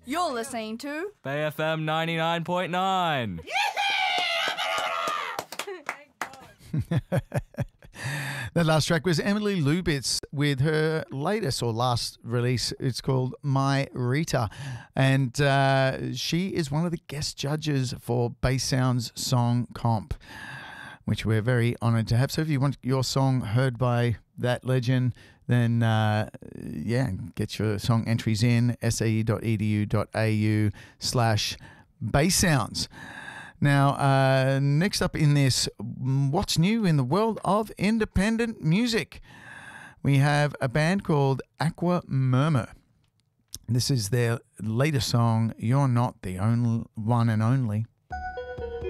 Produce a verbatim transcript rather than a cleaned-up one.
You're listening to Bay F M ninety-nine point nine. That last track was Emily Lubitz with her latest or last release. It's called My Rita. And uh, she is one of the guest judges for Bass Sounds Song Comp, which we're very honoured to have. So if you want your song heard by that legend, then uh, yeah, get your song entries in, sae.edu.au slash bass sounds. Now, uh, next up in this, what's new in the world of independent music? We have a band called Aqua Murmur. This is their latest song, You're Not the Only One and Only.